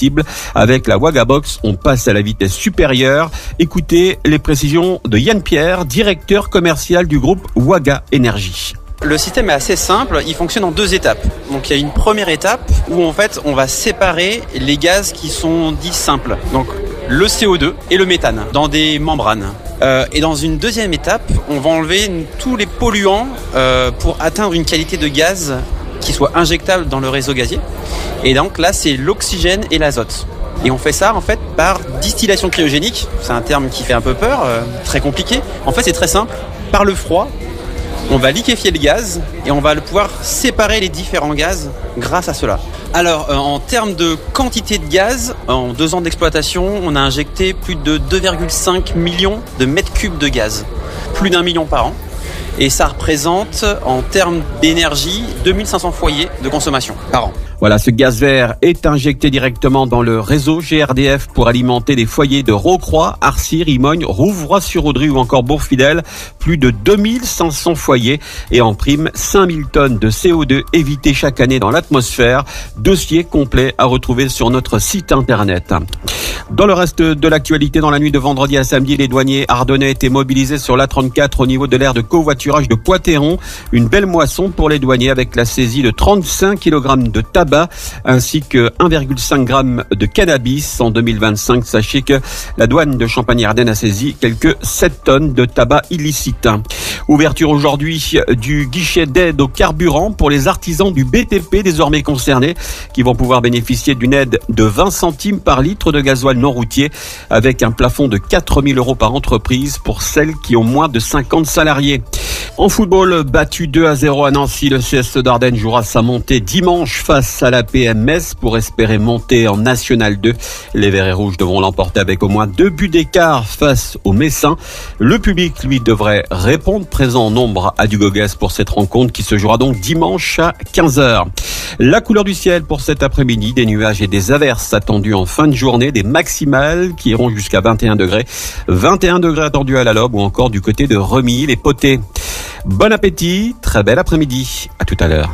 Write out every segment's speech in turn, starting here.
combustible. Avec la Wagabox, on passe à la vitesse supérieure. Écoutez les précisions de Yann Pierre, directeur commercial du groupe Waga Énergie. Le système est assez simple, il fonctionne en 2 étapes. Donc il y a une première étape où en fait on va séparer les gaz qui sont dits simples. Donc le CO2 et le méthane dans des membranes. Et dans une deuxième étape, on va enlever tous les polluants pour atteindre une qualité de gaz qui soit injectable dans le réseau gazier. Et donc là c'est l'oxygène et l'azote. Et on fait ça en fait par distillation cryogénique. C'est un terme qui fait un peu peur, très compliqué. En fait c'est très simple. Par le froid, on va liquéfier le gaz et on va pouvoir séparer les différents gaz grâce à cela. Alors, en termes de quantité de gaz, en 2 ans d'exploitation, on a injecté plus de 2,5 millions de mètres cubes de gaz. Plus d'1 million par an. Et ça représente, en termes d'énergie, 2500 foyers de consommation par an. Voilà, ce gaz vert est injecté directement dans le réseau GRDF pour alimenter les foyers de Rocroi, Arcy, Rimogne, Rouvroy-sur-Audry ou encore Bourg-Fidèle. Plus de 2500 foyers et en prime 5000 tonnes de CO2 évitées chaque année dans l'atmosphère. Dossier complet à retrouver sur notre site internet. Dans le reste de l'actualité, dans la nuit de vendredi à samedi, les douaniers ardennais étaient mobilisés sur l'A34 au niveau de l'aire de covoiturage de Poitéron. Une belle moisson pour les douaniers avec la saisie de 35 kg de tabac ainsi que 1,5 g de cannabis. En 2025, sachez que la douane de Champagne-Ardenne a saisi quelques 7 tonnes de tabac illicite. Ouverture aujourd'hui du guichet d'aide au carburant pour les artisans du BTP désormais concernés qui vont pouvoir bénéficier d'une aide de 20 centimes par litre de gasoil non routier avec un plafond de 4 000 € par entreprise pour celles qui ont moins de 50 salariés. En football, battu 2-0 à Nancy, le CS d'Ardenne jouera sa montée dimanche face à la PMS pour espérer monter en National 2. Les Verts et Rouges devront l'emporter avec au moins 2 buts d'écart face aux Messins. Le public, lui, devrait répondre présent en nombre à Dugogès pour cette rencontre qui se jouera donc dimanche à 15h. La couleur du ciel pour cet après-midi, des nuages et des averses attendus en fin de journée, des maximales qui iront jusqu'à 21 degrés. 21 degrés attendus à la Lobe ou encore du côté de Remilly, les Potés. Bon appétit, très bel après-midi. À tout à l'heure.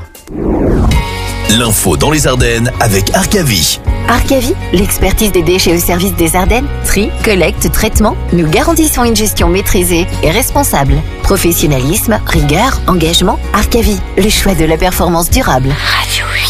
L'info dans les Ardennes avec Arcavi. Arcavi, l'expertise des déchets au service des Ardennes. Tri, collecte, traitement. Nous garantissons une gestion maîtrisée et responsable. Professionnalisme, rigueur, engagement. Arcavi, le choix de la performance durable. Radio